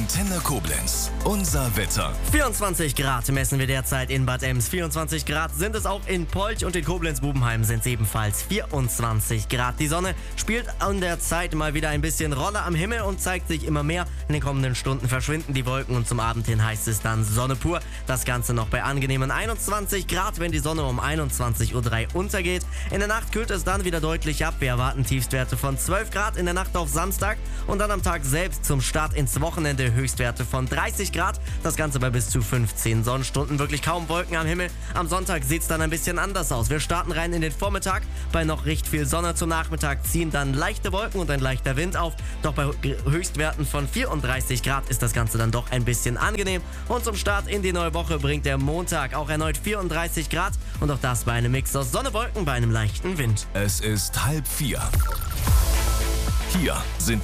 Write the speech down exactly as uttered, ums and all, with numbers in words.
Antenne Koblenz. Unser Wetter. vierundzwanzig Grad messen wir derzeit in Bad Ems. vierundzwanzig Grad sind es auch in Polch und in Koblenz-Bubenheim sind es ebenfalls vierundzwanzig Grad. Die Sonne spielt an der Zeit mal wieder ein bisschen Rolle am Himmel und zeigt sich immer mehr. In den kommenden Stunden verschwinden die Wolken und zum Abend hin heißt es dann Sonne pur. Das Ganze noch bei angenehmen einundzwanzig Grad, wenn die Sonne um einundzwanzig Uhr drei untergeht. In der Nacht kühlt es dann wieder deutlich ab. Wir erwarten Tiefstwerte von zwölf Grad in der Nacht auf Samstag und dann am Tag selbst zum Start ins Wochenende Höchstwerte von dreißig Grad. Das Ganze bei bis zu fünfzehn Sonnenstunden. Wirklich kaum Wolken am Himmel. Am Sonntag sieht es dann ein bisschen anders aus. Wir starten rein in den Vormittag. Bei noch recht viel Sonne zum Nachmittag ziehen dann leichte Wolken und ein leichter Wind auf. Doch bei Höchstwerten von vierunddreißig Grad ist das Ganze dann doch ein bisschen angenehm. Und zum Start in die neue Woche bringt der Montag auch erneut vierunddreißig Grad. Und auch das bei einem Mix aus Sonne, Wolken bei einem leichten Wind. Es ist halb vier. Hier sind